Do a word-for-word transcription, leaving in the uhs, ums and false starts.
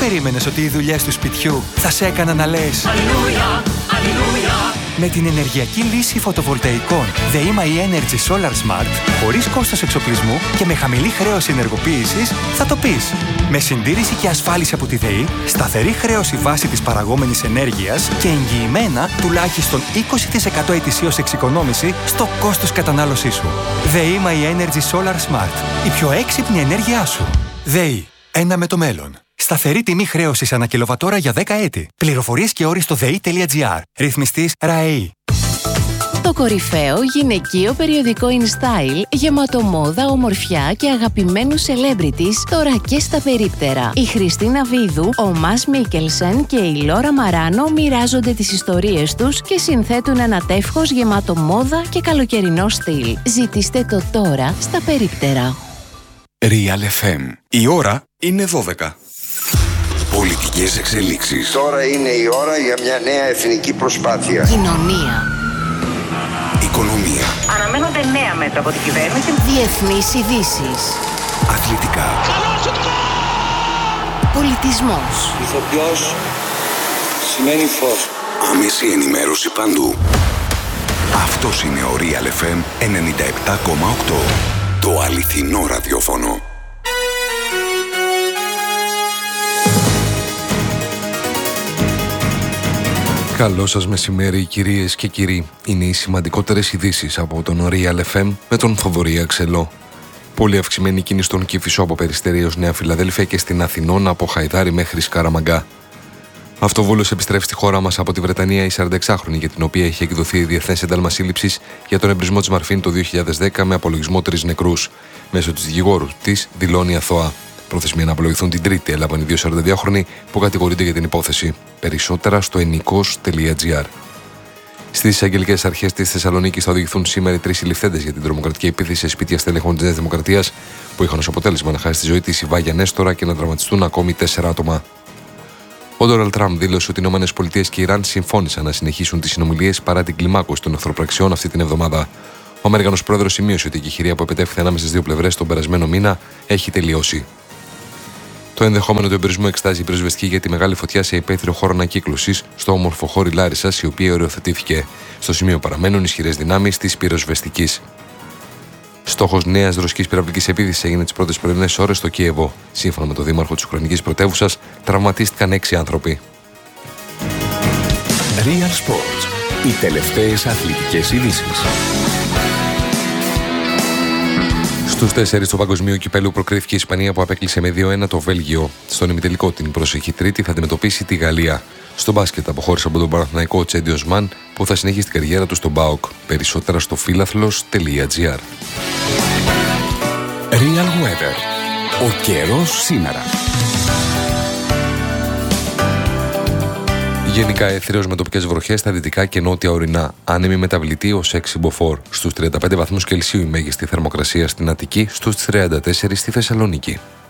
περίμενες ότι οι δουλειές του σπιτιού θα σε έκαναν να λες Αλληλούια, Αλληλούια? Με την ενεργειακή λύση φωτοβολταϊκών ΔΕΗ My Energy Solar Smart, χωρίς κόστος εξοπλισμού και με χαμηλή χρέωση ενεργοποίησης, θα το πεις. Με συντήρηση και ασφάλιση από τη ΔΕΗ, σταθερή χρέωση βάση της παραγόμενης ενέργειας και εγγυημένα τουλάχιστον είκοσι τοις εκατό ετησίως εξοικονόμηση στο κόστος κατανάλωσής σου. ΔΕΗ My Energy Solar Smart. Η πιο έξυπνη ενέργειά σου. ΔΕΗ. Ένα με το μέλλον. Σταθερή τιμή χρέωσης ανά κιλοβατόρα για δέκα έτη. Πληροφορίες και όροι στο δei.gr. Ρυθμιστής ΡΑΕΗ. Το κορυφαίο γυναικείο περιοδικό InStyle, γεμάτο μόδα, ομορφιά και αγαπημένους celebrities, τώρα και στα περίπτερα. Η Χριστίνα Βίδου, ο Μας Μίκελσεν και η Λόρα Μαράνο μοιράζονται τις ιστορίες τους και συνθέτουν ένα τεύχος γεμάτο μόδα και καλοκαιρινό στυλ. Ζητήστε το τώρα στα περίπτερα. Real εφ εμ. Η ώρα είναι δώδεκα. Πολιτικές εξελίξεις. Τώρα είναι η ώρα για μια νέα εθνική προσπάθεια. Κοινωνία. Οικονομία. Αναμένονται νέα μέτρα από την κυβέρνηση. Διεθνείς ειδήσεις. Αθλητικά. Πολιτισμός. Ηθοποιός σημαίνει φως. Άμεση ενημέρωση παντού. Αυτός είναι ο Real εφ εμ ενενήντα επτά κόμμα οκτώ. Το αληθινό ραδιόφωνο. Καλό σας μεσημέρι κυρίες και κύριοι. Είναι οι σημαντικότερες ειδήσεις από τον Real εφ εμ με τον Θοδωρή Αξελό. Πολύ αυξημένη κίνηση στον Κηφισό από Περιστερία ως Νέα Φιλαδέλφια και στην Αθηνών από Χαϊδάρι μέχρι Σκαραμαγκά. Αυτοβούλος επιστρέφει στη χώρα μας από τη Βρετανία η σαρανταεξάχρονη, για την οποία έχει εκδοθεί διεθνές ένταλμα σύλληψης για τον εμπρισμό της Μαρφίν το δύο χιλιάδες δέκα με απολογισμό τρεις νεκρούς. Μέσω της δικηγόρου της δηλώνει αθώα. Προθεσμία να απολογηθούν την Τρίτη έλαβαν οι δύο σαρανταδυόχρονοι που κατηγορούνται για την υπόθεση. Περισσότερα στο ενικός τελεία τζι άρ. Στις εισαγγελικές αρχές της Θεσσαλονίκης θα οδηγηθούν σήμερα οι τρεις συλληφθέντες για την τρομοκρατική επίθεση σε σπίτια στελεχών της Νέας Δημοκρατίας, που είχαν ως αποτέλεσμα να χάσει τη ζωή της η Βάγια Νέστορα και να τραυματιστούν ακόμη τέσσερα άτομα. Ο Ντόναλντ Τραμπ δήλωσε ότι οι ΗΠΑ και η Ιράν συμφώνησαν να συνεχίσουν τις συνομιλίες παρά την κλιμάκωση των εχθροπραξιών αυτή την εβδομάδα. Ο Αμερικανός πρόεδρος σημείωσε ότι η εκεχηρία που επετέφθη ανάμεσα στις δύο πλευρές τον περασμένο μήνα έχει τελειώσει. Το ενδεχόμενο του εμπειρισμού εξετάζει η πυροσβεστική για τη μεγάλη φωτιά σε υπαίθριο χώρο ανακύκλωσης στο όμορφο χώρι Λάρισσας, η οποία οριοθετήθηκε. Στο σημείο παραμένουν ισχυρές δυνάμεις της πυροσβεστικής. Στόχος νέας ρωσικής πυραυλικής επίθεσης έγινε τις πρώτες πρωινές ώρες στο Κίεβο. Σύμφωνα με τον δήμαρχο της Ουκρανικής πρωτεύουσας, τραυματίστηκαν έξι άνθρωποι. Real Sports. Οι τελευταίες αθλητικές ειδήσεις. Στους τέσσερις του Παγκοσμίου Κυπέλλου προκρίθηκε η Ισπανία που απέκλεισε με δύο ένα το Βέλγιο. Στον ημιτελικό την προσεχή Τρίτη θα αντιμετωπίσει τη Γαλλία. Στο μπάσκετ αποχώρησε από τον Παναθηναϊκό Τσέντι Οσμάν που θα συνεχίσει την καριέρα του στον ΠΑΟΚ. Περισσότερα στο φίλαθλος τελεία τζι άρ. Real Weather. Ο καιρός σήμερα. Γενικά έθριος με τοπικές βροχές στα δυτικά και νότια ορεινά. Άνεμη μεταβλητή ως έξι μποφόρ. Στους τριάντα πέντε βαθμούς Κελσίου η μέγιστη θερμοκρασία στην Αττική, στους τριάντα τέσσερα στη Θεσσαλονίκη.